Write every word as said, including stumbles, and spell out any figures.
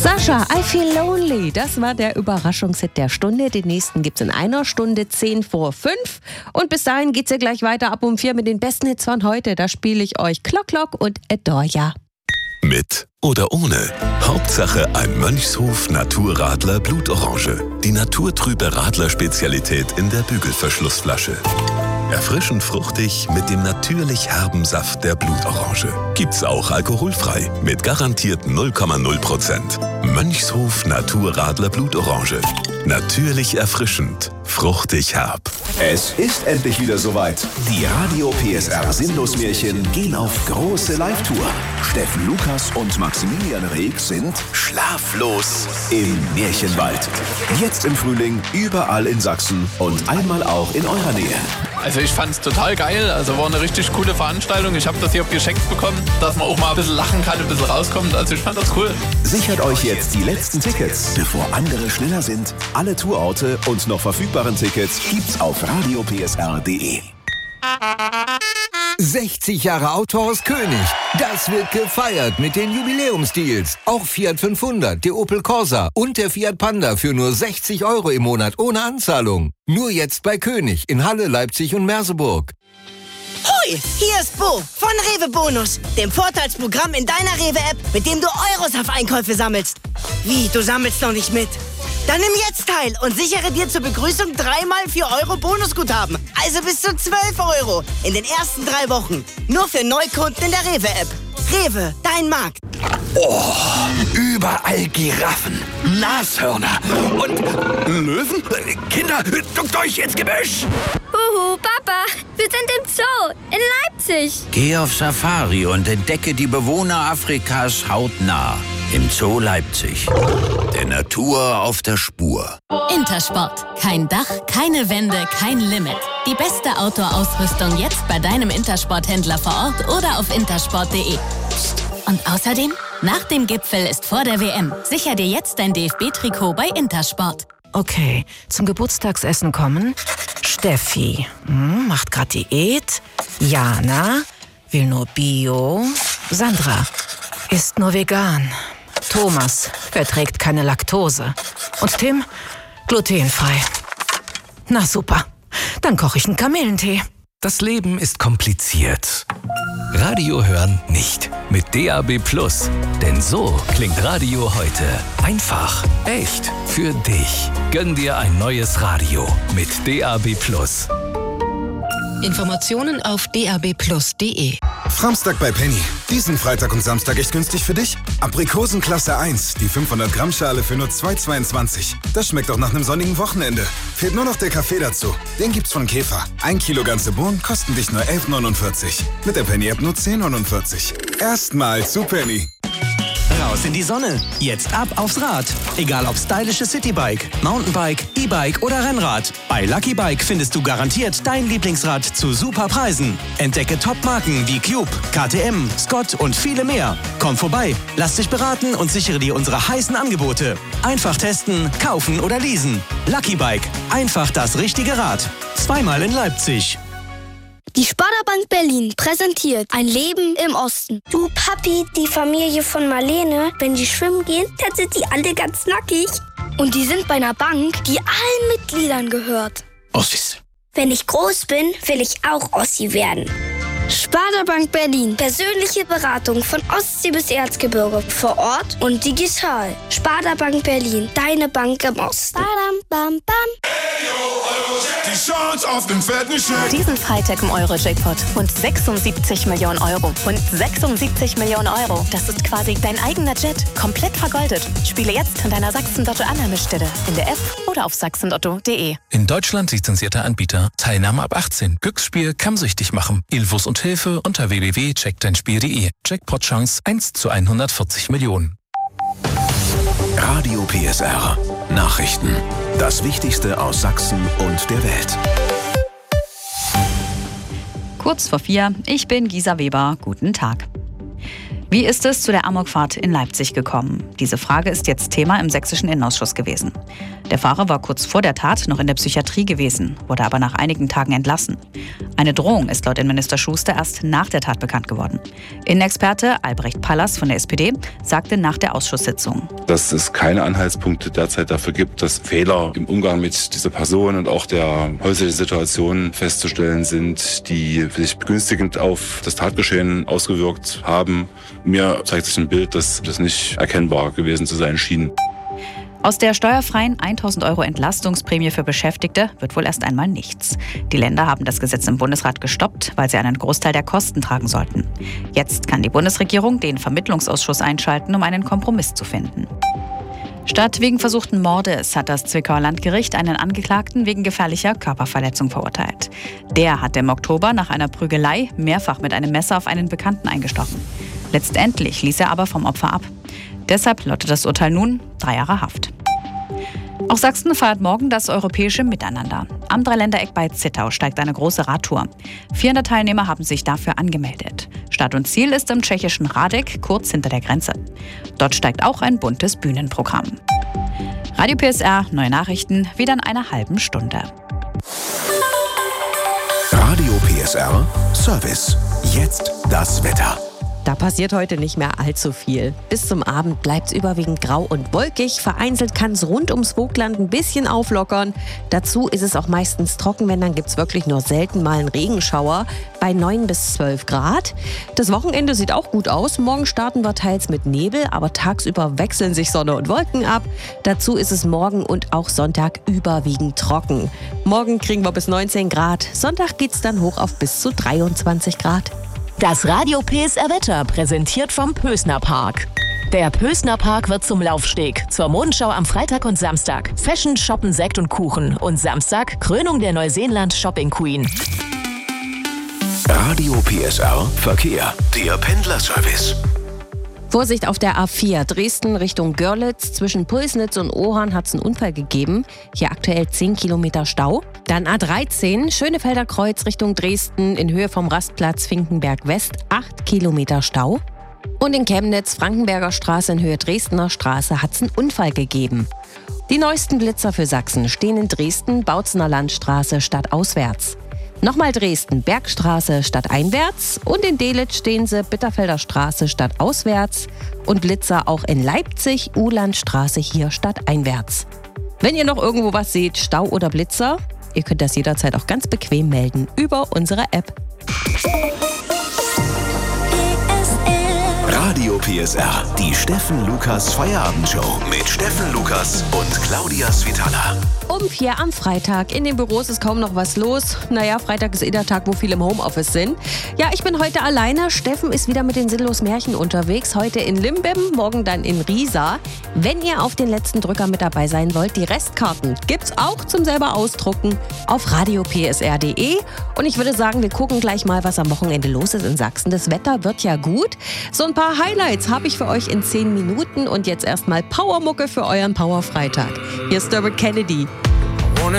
Sascha, I Feel Lonely, das war der Überraschungshit der Stunde. Den nächsten gibt's in einer Stunde zehn vor fünf. Und bis dahin geht's ja gleich weiter ab um vier mit den besten Hits von heute. Da spiele ich euch Clock Clock und Adore. Mit oder ohne. Hauptsache ein Mönchshof Naturradler Blutorange. Die naturtrübe Radler-Spezialität in der Bügelverschlussflasche. Erfrischend fruchtig mit dem natürlich herben Saft der Blutorange. Gibt's auch alkoholfrei mit garantierten null Komma null Prozent. Mönchshof Naturradler Blutorange. Natürlich erfrischend, fruchtig herb. Es ist endlich wieder soweit. Die Radio P S R Sinnlosmärchen gehen auf große Live-Tour. Steffen Lukas und Maximilian Reg sind schlaflos im Märchenwald. Jetzt im Frühling überall in Sachsen und einmal auch in eurer Nähe. Also ich fand's total geil, also war eine richtig coole Veranstaltung. Ich habe das hier geschenkt bekommen, dass man auch mal ein bisschen lachen kann, ein bisschen rauskommt. Also ich fand das cool. Sichert euch jetzt die letzten Tickets, bevor andere schneller sind. Alle Tourorte und noch verfügbaren Tickets gibt's auf radio p s r punkt d e. sechzig Jahre Autohaus König. Das wird gefeiert mit den Jubiläumsdeals. Auch Fiat fünfhundert, der Opel Corsa und der Fiat Panda für nur sechzig Euro im Monat ohne Anzahlung. Nur jetzt bei König in Halle, Leipzig und Merseburg. Hoi, hier ist Bo von Rewe Bonus, dem Vorteilsprogramm in deiner Rewe-App, mit dem du Euros auf Einkäufe sammelst. Wie, du sammelst noch nicht mit? Dann nimm jetzt teil und sichere dir zur Begrüßung dreimal vier Euro Bonusguthaben. Also bis zu zwölf Euro in den ersten drei Wochen. Nur für Neukunden in der Rewe-App. Rewe, dein Markt. Oh, überall Giraffen, Nashörner und Löwen. Kinder, duckt euch ins Gebüsch. Huhu, Papa, wir sind im Zoo in Leipzig. Geh auf Safari und entdecke die Bewohner Afrikas hautnah. Im Zoo Leipzig. Der Natur auf der Spur. Intersport. Kein Dach, keine Wände, kein Limit. Die beste Outdoor-Ausrüstung jetzt bei deinem Intersport-Händler vor Ort oder auf intersport punkt de. Und außerdem, nach dem Gipfel ist vor der W M. Sicher dir jetzt dein D F B-Trikot bei Intersport. Okay, zum Geburtstagsessen kommen Steffi, hm, macht grad Diät. Jana, will nur Bio. Sandra, isst nur vegan. Thomas, verträgt keine Laktose. Und Tim, glutenfrei. Na super, dann koche ich einen Kamillentee. Das Leben ist kompliziert. Radio hören nicht. Mit D A B Plus. Denn so klingt Radio heute. Einfach, echt, für dich. Gönn dir ein neues Radio mit D A B Plus. Informationen auf d a b plus punkt de. Framstag bei Penny. Diesen Freitag und Samstag echt günstig für dich. Aprikosen Klasse eins, die fünfhundert Gramm Schale für nur zwei Euro zweiundzwanzig. Das schmeckt auch nach einem sonnigen Wochenende. Fehlt nur noch der Kaffee dazu. Den gibt's von Käfer. Ein Kilo ganze Bohnen kosten dich nur elf Euro neunundvierzig. Mit der Penny-App nur zehn Euro neunundvierzig. Erstmal zu Penny. Raus in die Sonne. Jetzt ab aufs Rad. Egal ob stylisches Citybike, Mountainbike, E-Bike oder Rennrad. Bei Lucky Bike findest du garantiert dein Lieblingsrad zu super Preisen. Entdecke Top-Marken wie Cube, K T M, Scott und viele mehr. Komm vorbei, lass dich beraten und sichere dir unsere heißen Angebote. Einfach testen, kaufen oder leasen. Lucky Bike. Einfach das richtige Rad. Zweimal in Leipzig. Die Sparda-Bank Berlin präsentiert ein Leben im Osten. Du Papi, die Familie von Marlene, wenn die schwimmen gehen, dann sind die alle ganz nackig. Und die sind bei einer Bank, die allen Mitgliedern gehört. Ossis. Wenn ich groß bin, will ich auch Ossi werden. Sparda-Bank Berlin. Persönliche Beratung von Ostsee bis Erzgebirge. Vor Ort und digital. Sparda-Bank Berlin. Deine Bank im Osten. Badam, bam, bam. Die Chance auf den fetten Scheck. Diesen Freitag im Euro-Jackpot. Rund sechsundsiebzig Millionen Euro. Rund sechsundsiebzig Millionen Euro. Das ist quasi dein eigener Jet. Komplett vergoldet. Spiele jetzt an deiner Sachsen-Lotto-Annahmestelle. In der App oder auf sachsenlotto punkt de. In Deutschland lizenzierter Anbieter. Teilnahme ab achtzehn. Glücksspiel kann süchtig machen. Infos und Hilfe unter w w w punkt check dein spiel punkt de. Jackpot-Chance eins zu hundertvierzig Millionen. Radio P S R. Nachrichten. Das Wichtigste aus Sachsen und der Welt. Kurz vor vier, ich bin Gisa Weber. Guten Tag. Wie ist es zu der Amokfahrt in Leipzig gekommen? Diese Frage ist jetzt Thema im sächsischen Innenausschuss gewesen. Der Fahrer war kurz vor der Tat noch in der Psychiatrie gewesen, wurde aber nach einigen Tagen entlassen. Eine Drohung ist laut Innenminister Schuster erst nach der Tat bekannt geworden. Innenexperte Albrecht Pallas von der S P D sagte nach der Ausschusssitzung: Dass es keine Anhaltspunkte derzeit dafür gibt, dass Fehler im Umgang mit dieser Person und auch der häuslichen Situation festzustellen sind, die sich begünstigend auf das Tatgeschehen ausgewirkt haben. Mir zeigt sich ein Bild, dass das nicht erkennbar gewesen zu sein schien. Aus der steuerfreien tausend Euro Entlastungsprämie für Beschäftigte wird wohl erst einmal nichts. Die Länder haben das Gesetz im Bundesrat gestoppt, weil sie einen Großteil der Kosten tragen sollten. Jetzt kann die Bundesregierung den Vermittlungsausschuss einschalten, um einen Kompromiss zu finden. Statt wegen versuchten Mordes hat das Zwickauer Landgericht einen Angeklagten wegen gefährlicher Körperverletzung verurteilt. Der hatte im Oktober nach einer Prügelei mehrfach mit einem Messer auf einen Bekannten eingestochen. Letztendlich ließ er aber vom Opfer ab. Deshalb lautet das Urteil nun drei Jahre Haft. Auch Sachsen feiert morgen das europäische Miteinander. Am Dreiländereck bei Zittau steigt eine große Radtour. vierhundert Teilnehmer haben sich dafür angemeldet. Start und Ziel ist im tschechischen Radek, kurz hinter der Grenze. Dort steigt auch ein buntes Bühnenprogramm. Radio P S R, neue Nachrichten, wieder in einer halben Stunde. Radio P S R Service. Jetzt das Wetter. Da passiert heute nicht mehr allzu viel. Bis zum Abend bleibt es überwiegend grau und wolkig. Vereinzelt kann es rund ums Vogtland ein bisschen auflockern. Dazu ist es auch meistens trocken, wenn dann gibt es wirklich nur selten mal einen Regenschauer bei neun bis zwölf Grad. Das Wochenende sieht auch gut aus. Morgen starten wir teils mit Nebel, aber tagsüber wechseln sich Sonne und Wolken ab. Dazu ist es morgen und auch Sonntag überwiegend trocken. Morgen kriegen wir bis neunzehn Grad. Sonntag geht es dann hoch auf bis zu dreiundzwanzig Grad. Das Radio P S R Wetter präsentiert vom Pösner Park. Der Pösner Park wird zum Laufsteg zur Mondschau am Freitag und Samstag. Fashion, Shoppen, Sekt und Kuchen. Und Samstag Krönung der Neuseeland Shopping Queen. Radio P S R Verkehr. Der Pendlerservice. Vorsicht auf der A vier, Dresden Richtung Görlitz. Zwischen Pulsnitz und Ohan hat es einen Unfall gegeben. Hier aktuell zehn Kilometer Stau. Dann A dreizehn, Schönefelder Kreuz Richtung Dresden in Höhe vom Rastplatz Finkenberg West, acht Kilometer Stau. Und in Chemnitz, Frankenberger Straße in Höhe Dresdner Straße, hat es einen Unfall gegeben. Die neuesten Blitzer für Sachsen stehen in Dresden, Bautzener Landstraße stadtauswärts. Nochmal Dresden, Bergstraße stadteinwärts und in Delitzsch stehen sie Bitterfelder Straße stadtauswärts und Blitzer auch in Leipzig, Uhlandstraße hier stadteinwärts. Wenn ihr noch irgendwo was seht, Stau oder Blitzer, ihr könnt das jederzeit auch ganz bequem melden über unsere App. Radio P S R, die Steffen Lukas Feierabendshow mit Steffen Lukas und Claudia Svitala. Um vier am Freitag. In den Büros ist kaum noch was los. Naja, Freitag ist eh der Tag, wo viele im Homeoffice sind. Ja, ich bin heute alleine. Steffen ist wieder mit den Sinnlos Märchen unterwegs. Heute in Limbim, morgen dann in Riesa. Wenn ihr auf den letzten Drücker mit dabei sein wollt, die Restkarten gibt's auch zum selber ausdrucken auf radio p s r punkt d e. Und ich würde sagen, wir gucken gleich mal, was am Wochenende los ist in Sachsen. Das Wetter wird ja gut. So ein paar Highlights habe ich für euch in zehn Minuten. Und jetzt erstmal Powermucke für euren Power-Freitag. Hier ist Dermot Kennedy.